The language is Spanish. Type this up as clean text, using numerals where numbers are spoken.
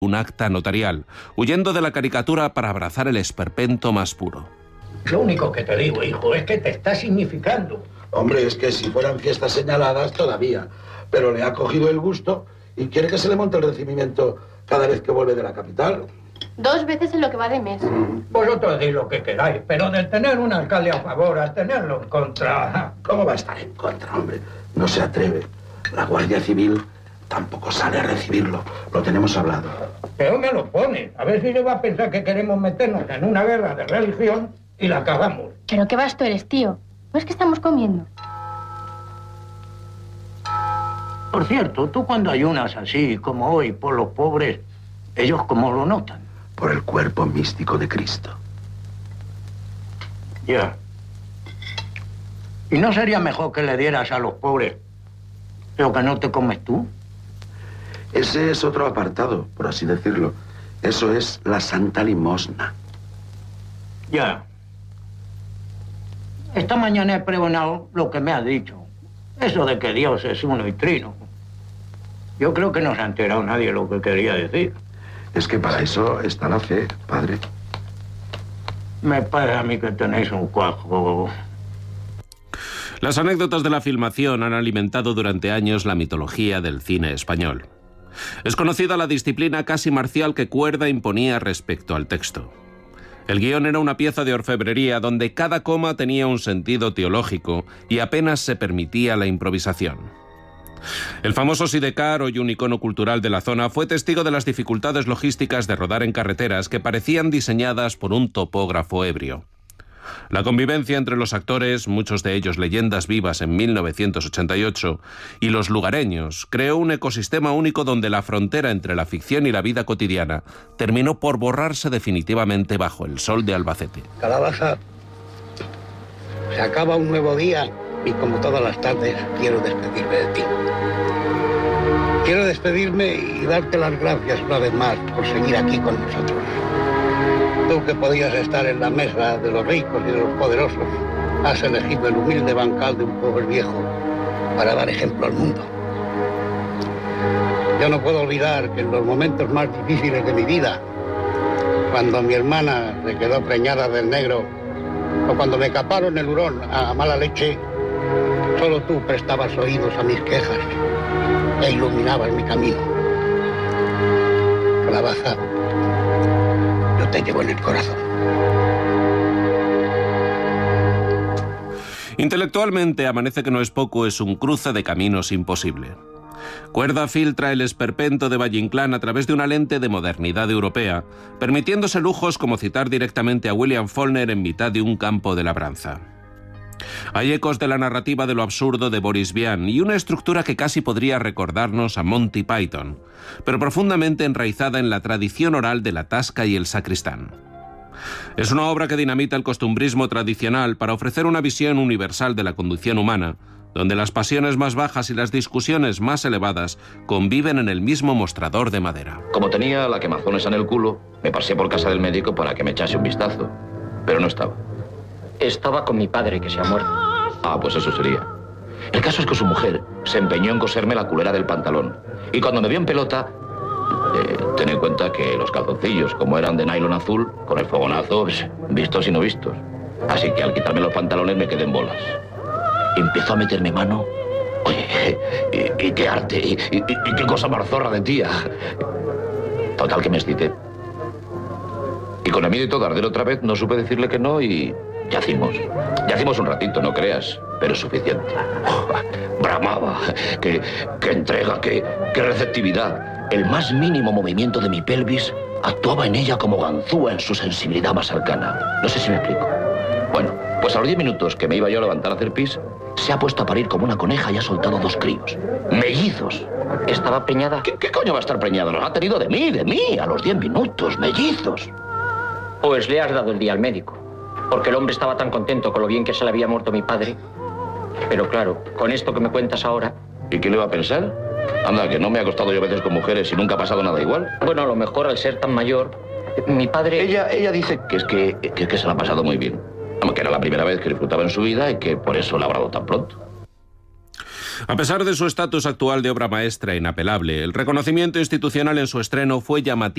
un acta notarial, huyendo de la caricatura para abrazar el esperpento más puro. Lo único que te digo, hijo, es que te está significando. Hombre, es que si fueran fiestas señaladas todavía, pero le ha cogido el gusto y quiere que se le monte el recibimiento cada vez que vuelve de la capital. 2 veces en lo que va de mes. Vosotros decís lo que queráis, pero de tener un alcalde a favor a tenerlo en contra... ¿Cómo va a estar en contra, hombre? No se atreve. La Guardia Civil tampoco sale a recibirlo. Lo tenemos hablado. Pero me lo pone. A ver si le va a pensar que queremos meternos en una guerra de religión y la cagamos. ¿Pero qué vasto eres, tío? ¿No es que estamos comiendo? Por cierto, tú cuando ayunas así como hoy por los pobres, ¿ellos cómo lo notan? Por el cuerpo místico de Cristo. Ya. ¿Y no sería mejor que le dieras a los pobres lo que no te comes tú? Ese es otro apartado, por así decirlo. Eso es la Santa Limosna. Ya. Esta mañana he pregonado lo que me has dicho. Eso de que Dios es uno y trino. Yo creo que no se ha enterado nadie de lo que quería decir. Es que para eso está la fe, padre. Me parece a mí que tenéis un cuajo. Las anécdotas de la filmación han alimentado durante años la mitología del cine español. Es conocida la disciplina casi marcial que Cuerda imponía respecto al texto. El guión era una pieza de orfebrería donde cada coma tenía un sentido teológico y apenas se permitía la improvisación. El famoso Sidecar, hoy un icono cultural de la zona, fue testigo de las dificultades logísticas de rodar en carreteras que parecían diseñadas por un topógrafo ebrio. La convivencia entre los actores, muchos de ellos leyendas vivas en 1988, y los lugareños, creó un ecosistema único donde la frontera entre la ficción y la vida cotidiana terminó por borrarse definitivamente bajo el sol de Albacete. Calabaza, se acaba un nuevo día y como todas las tardes quiero despedirme de ti. Quiero despedirme y darte las gracias una vez más por seguir aquí con nosotros. Tú que podías estar en la mesa de los ricos y de los poderosos, has elegido el humilde bancal de un pobre viejo para dar ejemplo al mundo. Yo no puedo olvidar que en los momentos más difíciles de mi vida, cuando mi hermana se quedó preñada del negro, o cuando me caparon el hurón a mala leche, solo tú prestabas oídos a mis quejas e iluminabas mi camino. Calabaza, yo te llevo en el corazón. Intelectualmente, Amanece que no es poco es un cruce de caminos imposible. Cuerda filtra el esperpento de Valle Inclán a través de una lente de modernidad europea, permitiéndose lujos como citar directamente a William Faulkner en mitad de un campo de labranza. Hay ecos de la narrativa de lo absurdo de Boris Vian y una estructura que casi podría recordarnos a Monty Python, pero profundamente enraizada en la tradición oral de la tasca y el sacristán. Es una obra que dinamita el costumbrismo tradicional para ofrecer una visión universal de la conducción humana, donde las pasiones más bajas y las discusiones más elevadas conviven en el mismo mostrador de madera. Como tenía la quemazón esa en el culo, me pasé por casa del médico para que me echase un vistazo, pero no estaba. Estaba con mi padre, que se ha muerto. Ah, pues eso sería. El caso es que su mujer se empeñó en coserme la culera del pantalón. Y cuando me vio en pelota, ten en cuenta que los calzoncillos, como eran de nylon azul, con el fogonazo, vistos y no vistos. Así que al quitarme los pantalones me quedé en bolas. Empezó a meterme mano. Oye, y qué arte, y qué cosa más zorra de tía. Total que me excité. Y con el miedo y todo arder otra vez, no supe decirle que no y... Yacimos un ratito, no creas, pero es suficiente. Bramaba, qué entrega, qué receptividad. El más mínimo movimiento de mi pelvis actuaba en ella como ganzúa en su sensibilidad más cercana. No sé si me explico. Bueno, pues a los 10 minutos que me iba yo a levantar a hacer pis, se ha puesto a parir como una coneja y ha soltado 2 críos. ¡Mellizos! ¿Estaba preñada? ¿Qué coño va a estar preñada? Los ha tenido de mí, a los 10 minutos, mellizos. Pues le has dado el día al médico. Porque el hombre estaba tan contento con lo bien que se le había muerto mi padre. Pero claro, con esto que me cuentas ahora... ¿Y quién le va a pensar? Anda, que no me he acostado yo a veces con mujeres y nunca ha pasado nada igual. Bueno, a lo mejor al ser tan mayor, mi padre... Ella dice que es que se la ha pasado muy bien. Que era la primera vez que disfrutaba en su vida y que por eso la ha hablado tan pronto. A pesar de su estatus actual de obra maestra inapelable, el reconocimiento institucional en su estreno fue llamativo.